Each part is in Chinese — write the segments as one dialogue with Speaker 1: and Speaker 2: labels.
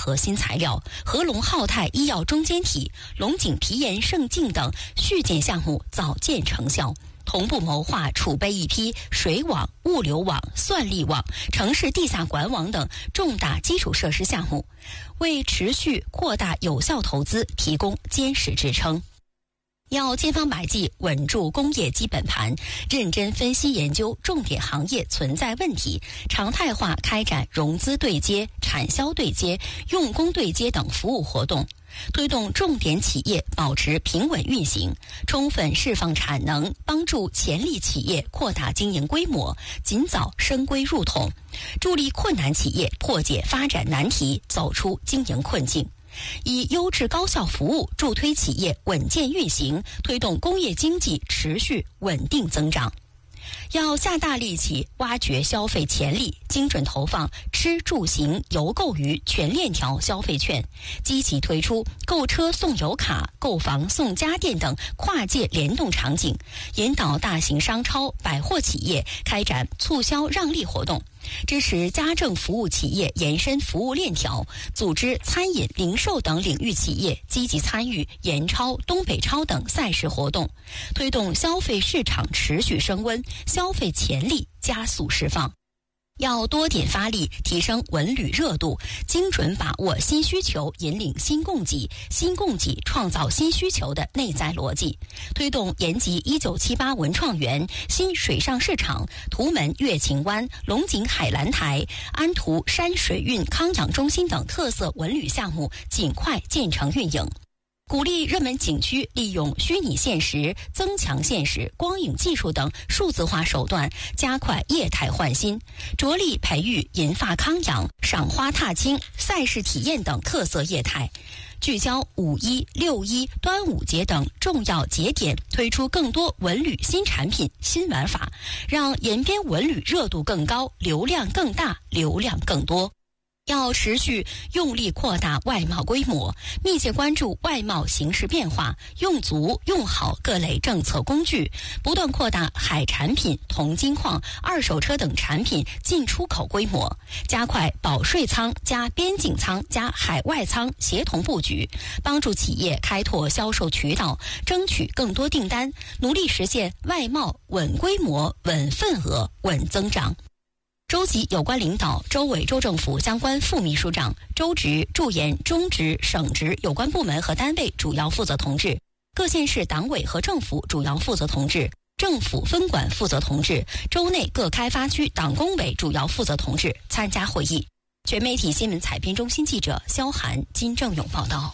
Speaker 1: 核心材料、合龙浩泰医药中间体、龙井皮炎胜净等续建项目早见成效，同步谋划储备一批水网、物流网、算力网、城市地下管网等重大基础设施项目，为持续扩大有效投资提供坚实支撑。要千方百计稳住工业基本盘，认真分析研究重点行业存在问题，常态化开展融资对接、产销对接、用工对接等服务活动，推动重点企业保持平稳运行，充分释放产能，帮助潜力企业扩大经营规模，尽早升规入统，助力困难企业破解发展难题，走出经营困境。以优质高效服务助推企业稳健运行，推动工业经济持续稳定增长。要下大力气挖掘消费潜力，精准投放吃住行邮购娱全链条消费券，积极推出购车送油卡、购房送家电等跨界联动场景，引导大型商超、百货企业开展促销让利活动，支持家政服务企业延伸服务链条，组织餐饮、零售等领域企业积极参与盐超、东北超等赛事活动，推动消费市场持续升温，消费潜力加速释放。要多点发力，提升文旅热度，精准把握新需求，引领新供给，新供给创造新需求的内在逻辑，推动延吉1978文创园、新水上市场、图门乐晴湾、龙井海蓝台、安图山水运康养中心等特色文旅项目尽快建成运营。鼓励热门景区利用虚拟现实、增强现实、光影技术等数字化手段，加快业态换新，着力培育银发康养、赏花踏青、赛事体验等特色业态，聚焦5·1、6·1、端午节等重要节点，推出更多文旅新产品、新玩法，让延边文旅热度更高，流量更大，流量更多。要持续用力扩大外贸规模，密切关注外贸形势变化，用足用好各类政策工具，不断扩大海产品、铜金矿、二手车等产品进出口规模，加快保税仓加边境仓加海外仓协同布局，帮助企业开拓销售渠道，争取更多订单，努力实现外贸稳规模、稳份额、稳增长。州级有关领导、州委州政府相关副秘书长、州直、驻研、中直、省直有关部门和单位主要负责同志、各县市党委和政府主要负责同志、政府分管负责同志、州内各开发区党工委主要负责同志参加会议。全媒体新闻采编中心记者肖涵、金正勇报道。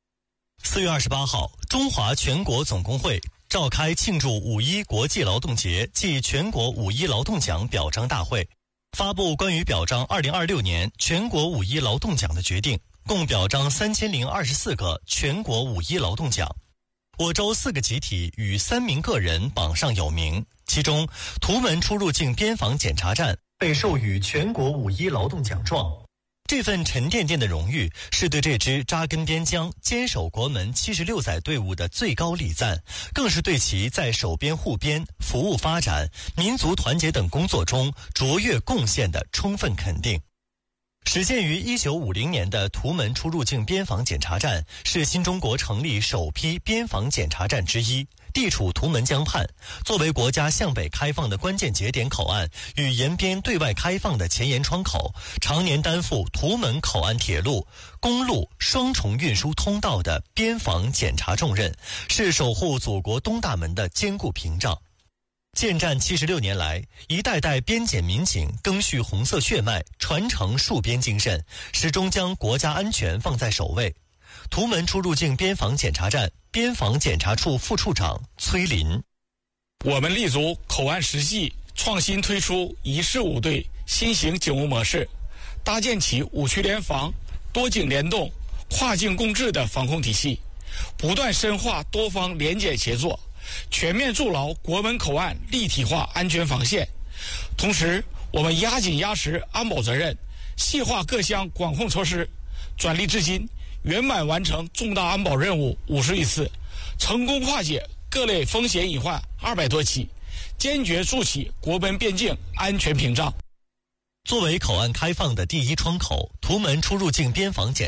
Speaker 2: 4月28号，中华全国总工会召开庆祝5·1国际劳动节暨全国5·1劳动奖表彰大会，发布关于表彰2026年全国5·1劳动奖的决定，共表彰3024个全国5·1劳动奖。我州4个集体与3名个人榜上有名，其中图门出入境边防检查站被授予全国5·1劳动奖状。这份沉甸甸的荣誉是对这支扎根边疆、坚守国门76载队伍的最高礼赞，更是对其在守边护边、服务发展、民族团结等工作中卓越贡献的充分肯定。始建于1950年的图门出入境边防检查站是新中国成立首批边防检查站之一，地处图门江畔，作为国家向北开放的关键节点口岸与沿边对外开放的前沿窗口，常年担负图门口岸铁路、公路双重运输通道的边防检查重任，是守护祖国东大门的坚固屏障。建站76年来，一代代边检民警赓续红色血脉，传承戍边精神，始终将国家安全放在首位。图门出入境边防检查站边防检查处副处长崔林：
Speaker 3: 我们立足口岸实际，创新推出一市5队新型警务模式，搭建起5区联防、多警联动、跨境共治的防控体系，不断深化多方联检协作，全面筑牢国门口岸立体化安全防线。同时，我们压紧压实安保责任，细化各项管控措施，转力至今，圆满完成重大安保任务50余次，成功化解各类风险隐患200多起，坚决筑起国门边境安全屏障。
Speaker 2: 作为口岸开放的第一窗口，图门出入境边防检